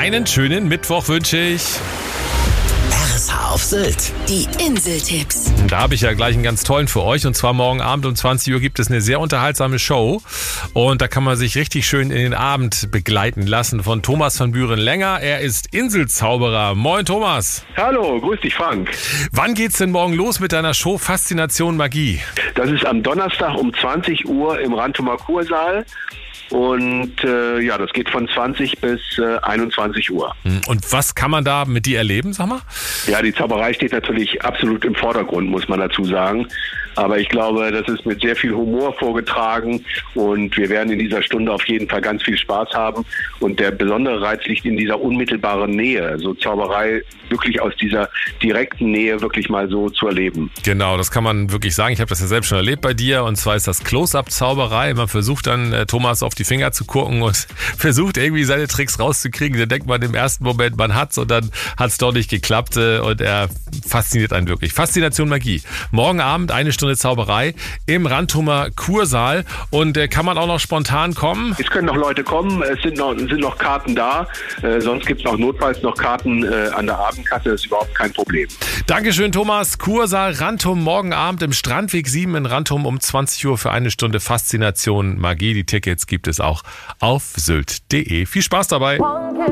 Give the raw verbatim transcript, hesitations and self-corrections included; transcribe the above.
Einen schönen Mittwoch wünsche ich. R S H auf Sylt. Die Inseltipps. Da habe ich ja gleich einen ganz tollen für euch. Und zwar morgen Abend um zwanzig Uhr gibt es eine sehr unterhaltsame Show. Und da kann man sich richtig schön in den Abend begleiten lassen von Thomas van Buren-Länger. Er ist Inselzauberer. Moin Thomas. Hallo, grüß dich Frank. Wann geht's denn morgen los mit deiner Show Faszination Magie? Das ist am Donnerstag um zwanzig Uhr im Rantumer Kursaal. Und äh, ja, das geht von zwanzig bis äh, einundzwanzig Uhr. Und was kann man da mit dir erleben, sag mal? Ja, die Zauberei steht natürlich absolut im Vordergrund, muss man dazu sagen. Aber ich glaube, das ist mit sehr viel Humor vorgetragen und wir werden in dieser Stunde auf jeden Fall ganz viel Spaß haben. Und der besondere Reiz liegt in dieser unmittelbaren Nähe, so Zauberei wirklich aus dieser direkten Nähe wirklich mal so zu erleben. Genau, das kann man wirklich sagen. Ich habe das ja selbst schon erlebt bei dir und zwar ist das Close-Up-Zauberei. Man versucht dann äh, Thomas auf die Finger zu gucken und versucht irgendwie seine Tricks rauszukriegen. Dann denkt man im ersten Moment, man hat's und dann hat's doch nicht geklappt äh, und er fasziniert einen wirklich. Faszination Magie. Morgen Abend eine Stunde Zauberei im Rantumer Kursaal und äh, kann man auch noch spontan kommen? Es können noch Leute kommen, es sind noch, sind noch Karten da, äh, sonst gibt es auch notfalls noch Karten äh, an der Abendkasse, das ist überhaupt kein Problem. Dankeschön Thomas, Kursaal Rantum morgen Abend im Strandweg sieben in Rantum um zwanzig Uhr für eine Stunde Faszination Magie. Die Tickets gibt es auch auf sylt punkt de. Viel Spaß dabei!